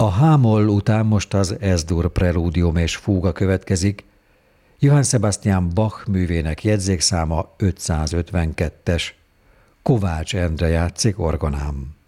A H-moll után most az S-dur prelúdium és fúga következik, Johann Sebastian Bach művének jegyzékszáma 552-es. Kovács Endre játszik orgonán.